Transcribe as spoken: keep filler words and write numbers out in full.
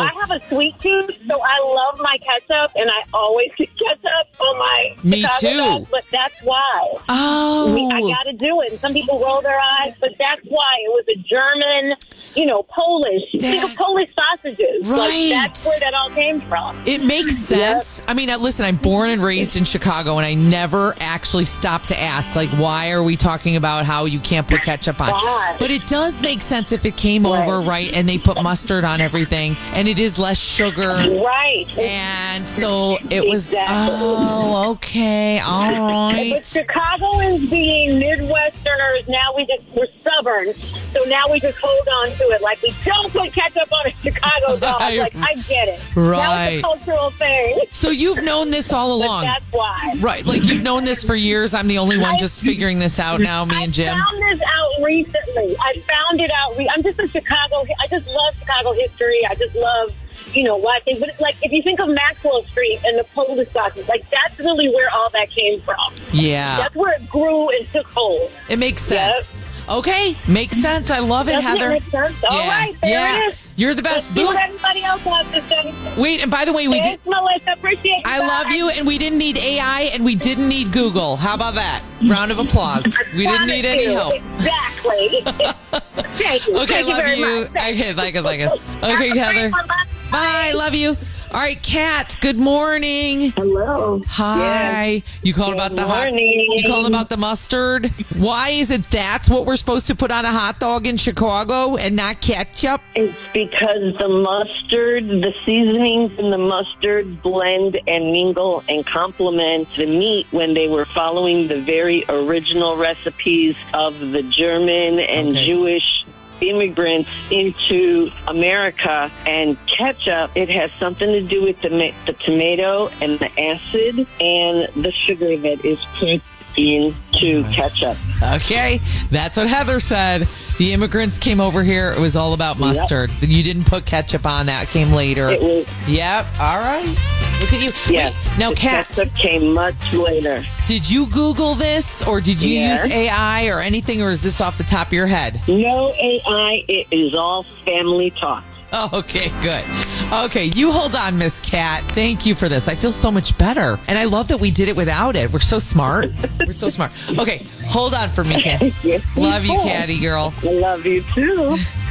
I have a sweet tooth, so I love my ketchup, and I always get ketchup on my Me Chicago too. dogs, but that's why. Oh. We, I got to do it. And some people roll their eyes, but that's why. It was a German, you know, Polish. That- Think of Polish sausages. Right. Like, that's where that all came from. It makes sense. I mean, uh, listen, I'm born and raised in Chicago, and I never actually stopped to ask, like, why are we talking about how you can't put ketchup on? Why? But it does make sense if it came Right. over, right, and they put mustard on everything, and it is less sugar. Right. And so it was, Exactly. oh, okay, all But right. Chicagoans being Midwesterners, now we just, we're stubborn. So now we just hold on to it. Like, we don't put ketchup on a Chicago dog. Right. Like, I get it. Right. Now it's a cultural thing. So you've known this all But along. that's why. Right, like you've known this for years. I'm the only one just figuring this out now, me I and Jim. found this out recently. I found it out. Re- I'm just a Chicago. I just love Chicago history. I just love, you know, watching. But it's like, if you think of Maxwell Street and the Polish sausages, like, that's really where all that came from. Yeah, That's where it grew and took hold. it makes sense. Okay, makes sense. I love it, Doesn't Heather. it make sense? All yeah, right, there yeah. it is. You're the best. Let's see what Boom. everybody else has to say. Wait, and by the way, we did. Thanks, Melissa. Appreciate it. I love you, and we didn't need A I, and we didn't need Google. How about that? Round of applause. We didn't need any help. Exactly. Thank you. Okay, Thank you love very you. much. Thank Okay, like it, like it. Have Okay, a great Heather. one. Bye. Bye. Love you. All right, Kat. Good morning. Hello. Hi. You called Good about the hot. morning. You called about the mustard. Why is it that's what we're supposed to put on a hot dog in Chicago and not ketchup? It's because the mustard, the seasonings in the mustard blend and mingle and complement the meat when they were following the very original recipes of the German and Okay. Jewish immigrants into America. And ketchup, it has something to do with the, ma- the tomato and the acid and the sugar that is put into ketchup. Okay, that's what Heather said. The immigrants came over here. It was all about mustard. You didn't put ketchup on. That came later. It was, Yep. All right. Look at you. yes, Wait, now, the Kat, ketchup came much later. did you Google this, or did you Yes. use A I or anything, or is this off the top of your head? No A I, it is all family talk. Oh, okay, good. Okay, you hold on, Miss Cat. Thank you for this. I feel so much better. And I love that we did it without it. We're so smart. We're so smart. Okay, hold on for me, Cat. Yes, Love you, people. Catty girl. I love you too.